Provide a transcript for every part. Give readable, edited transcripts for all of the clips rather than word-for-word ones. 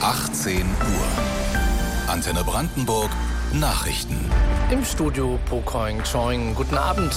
18 Uhr. Antenne Brandenburg Nachrichten. Im Studio Po Koing Choing. Guten Abend.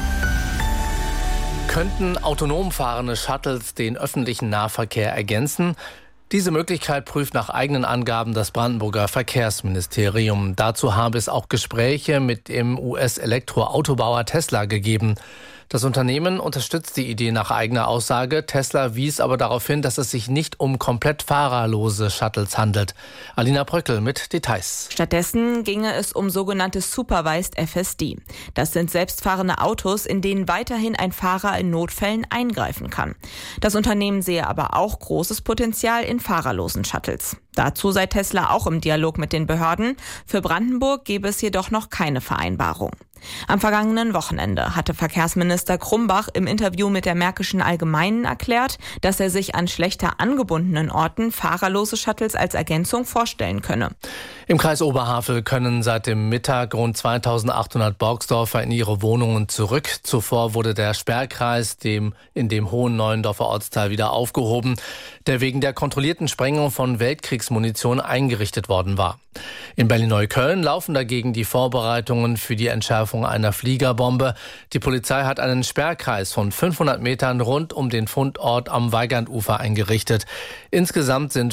Könnten autonom fahrende Shuttles den öffentlichen Nahverkehr ergänzen? Diese Möglichkeit prüft nach eigenen Angaben das Brandenburger Verkehrsministerium. Dazu habe es auch Gespräche mit dem US-Elektroautobauer Tesla gegeben. Das Unternehmen unterstützt die Idee nach eigener Aussage. Tesla wies aber darauf hin, dass es sich nicht um komplett fahrerlose Shuttles handelt. Alina Bröckel mit Details. Stattdessen ginge es um sogenanntes Supervised FSD. Das sind selbstfahrende Autos, in denen weiterhin ein Fahrer in Notfällen eingreifen kann. Das Unternehmen sehe aber auch großes Potenzial in fahrerlosen Shuttles. Dazu sei Tesla auch im Dialog mit den Behörden. Für Brandenburg gäbe es jedoch noch keine Vereinbarung. Am vergangenen Wochenende hatte Verkehrsminister Krumbach im Interview mit der Märkischen Allgemeinen erklärt, dass er sich an schlechter angebundenen Orten fahrerlose Shuttles als Ergänzung vorstellen könne. Im Kreis Oberhavel können seit dem Mittag rund 2800 Borgsdorfer in ihre Wohnungen zurück. Zuvor wurde der Sperrkreis in dem Hohen Neuendorfer Ortsteil wieder aufgehoben, der wegen der kontrollierten Sprengung von Weltkriegsmunition eingerichtet worden war. In Berlin-Neukölln laufen dagegen die Vorbereitungen für die Entschärfung einer Fliegerbombe. Die Polizei hat einen Sperrkreis von 500 Metern rund um den Fundort am Weigandufer eingerichtet. Insgesamt sind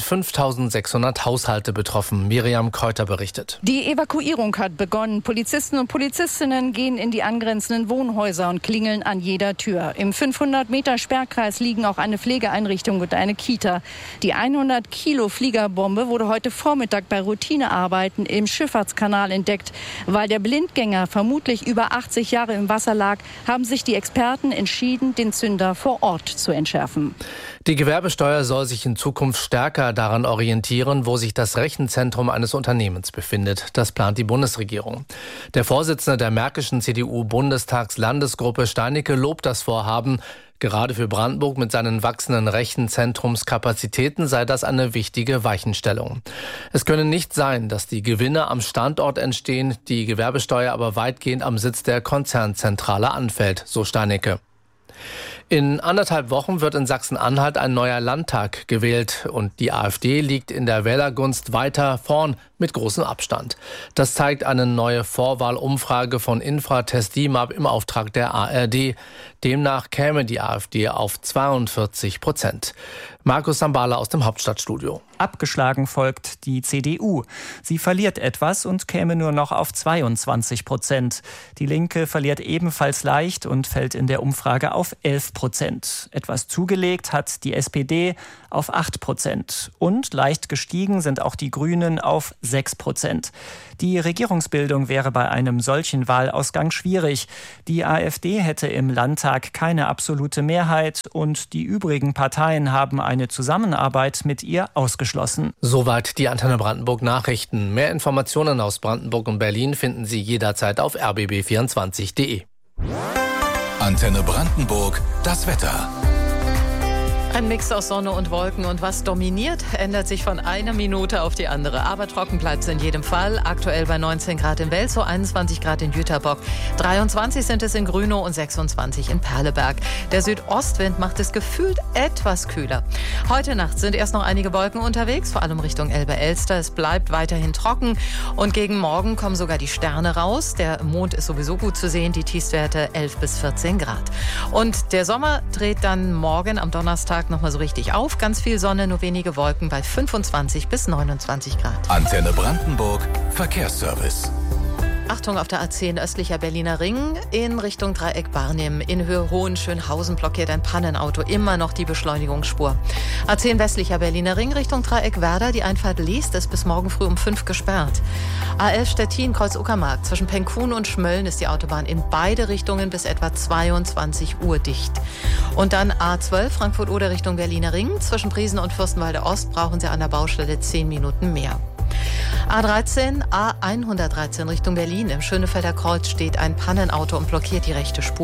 5600 Haushalte betroffen. Miriam Keuter berichtet. Die Evakuierung hat begonnen. Polizisten und Polizistinnen gehen in die angrenzenden Wohnhäuser und klingeln an jeder Tür. Im 500-Meter-Sperrkreis liegen auch eine Pflegeeinrichtung und eine Kita. Die 100-Kilo-Fliegerbombe wurde heute Vormittag bei Routinearbeiten im Schifffahrtskanal entdeckt. Weil der Blindgänger vermutlich über 80 Jahre im Wasser lag, haben sich die Experten entschieden, den Zünder vor Ort zu entschärfen. Die Gewerbesteuer soll sich in Zukunft stärker daran orientieren, wo sich das Rechenzentrum eines Unternehmens befindet. Das plant die Bundesregierung. Der Vorsitzende der märkischen CDU-Bundestagslandesgruppe Steinicke lobt das Vorhaben. Gerade für Brandenburg mit seinen wachsenden Rechenzentrumskapazitäten sei das eine wichtige Weichenstellung. Es könne nicht sein, dass die Gewinne am Standort entstehen, die Gewerbesteuer aber weitgehend am Sitz der Konzernzentrale anfällt, so Steinicke. In 1,5 Wochen wird in Sachsen-Anhalt ein neuer Landtag gewählt und die AfD liegt in der Wählergunst weiter vorn mit großem Abstand. Das zeigt eine neue Vorwahlumfrage von Infratest DIMAP im Auftrag der ARD. Demnach käme die AfD auf 42%. Markus Sambala aus dem Hauptstadtstudio. Abgeschlagen folgt die CDU. Sie verliert etwas und käme nur noch auf 22%. Die Linke verliert ebenfalls leicht und fällt in der Umfrage auf 11%. Etwas zugelegt hat die SPD auf 8%. Und leicht gestiegen sind auch die Grünen auf 6%. Die Regierungsbildung wäre bei einem solchen Wahlausgang schwierig. Die AfD hätte im Landtag keine absolute Mehrheit und die übrigen Parteien haben eine Zusammenarbeit mit ihr ausgeschlossen. Soweit die Antenne Brandenburg Nachrichten. Mehr Informationen aus Brandenburg und Berlin finden Sie jederzeit auf rbb24.de. Antenne Brandenburg, das Wetter. Ein Mix aus Sonne und Wolken und was dominiert, ändert sich von einer Minute auf die andere. Aber trocken bleibt es in jedem Fall. Aktuell bei 19 Grad in Welzow, 21 Grad in Jüterbock, 23 sind es in Grünow und 26 in Perleberg. Der Südostwind macht es gefühlt etwas kühler. Heute Nacht sind erst noch einige Wolken unterwegs, vor allem Richtung Elbe-Elster. Es bleibt weiterhin trocken und gegen Morgen kommen sogar die Sterne raus. Der Mond ist sowieso gut zu sehen, die Tiefstwerte 11 bis 14 Grad. Und der Sommer dreht dann morgen am Donnerstag nochmal so richtig auf. Ganz viel Sonne, nur wenige Wolken bei 25 bis 29 Grad. Antenne Brandenburg Verkehrsservice. Achtung auf der A10 östlicher Berliner Ring in Richtung Dreieck Barnim. In Höhe Hohenschönhausen blockiert ein Pannenauto immer noch die Beschleunigungsspur. A10 westlicher Berliner Ring Richtung Dreieck Werder. Die Einfahrt Liest ist bis morgen früh um 5 gesperrt. A11 Stettin Kreuz-Uckermark. Zwischen Penkhuhn und Schmölln ist die Autobahn in beide Richtungen bis etwa 22 Uhr dicht. Und dann A12 Frankfurt-Oder Richtung Berliner Ring. Zwischen Briesen und Fürstenwalde Ost brauchen Sie an der Baustelle 10 Minuten mehr. A13, A113 Richtung Berlin. Im Schönefelder Kreuz steht ein Pannenauto und blockiert die rechte Spur.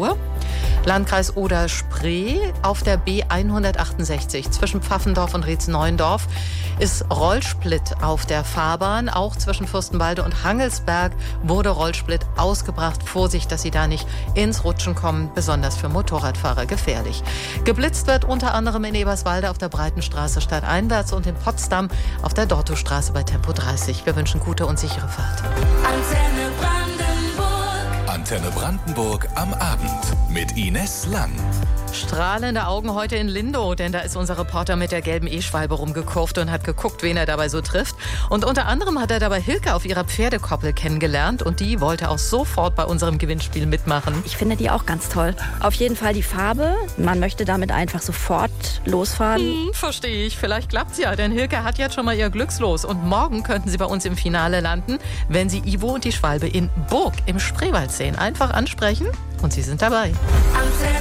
Landkreis Oder-Spree auf der B168 zwischen Pfaffendorf und Rietzneuendorf ist Rollsplit auf der Fahrbahn. Auch zwischen Fürstenwalde und Hangelsberg wurde Rollsplit ausgebracht. Vorsicht, dass Sie da nicht ins Rutschen kommen, besonders für Motorradfahrer gefährlich. Geblitzt wird unter anderem in Eberswalde auf der Breitenstraße stadteinwärts und in Potsdam auf der Dortowstraße bei Tempo 30. Wir wünschen gute und sichere Fahrt. Antenne Brandenburg. Antenne Brandenburg am Abend mit Ines Lang. Strahlende Augen heute in Lindow, denn da ist unser Reporter mit der gelben E-Schwalbe rumgekurvt und hat geguckt, wen er dabei so trifft. Und unter anderem hat er dabei Hilke auf ihrer Pferdekoppel kennengelernt und die wollte auch sofort bei unserem Gewinnspiel mitmachen. Ich finde die auch ganz toll. Auf jeden Fall die Farbe. Man möchte damit einfach sofort losfahren. Verstehe ich. Vielleicht klappt's ja, denn Hilke hat jetzt schon mal ihr Glückslos. Und morgen könnten Sie bei uns im Finale landen, wenn Sie Ivo und die Schwalbe in Burg im Spreewald sehen. Einfach ansprechen und Sie sind dabei. Antenne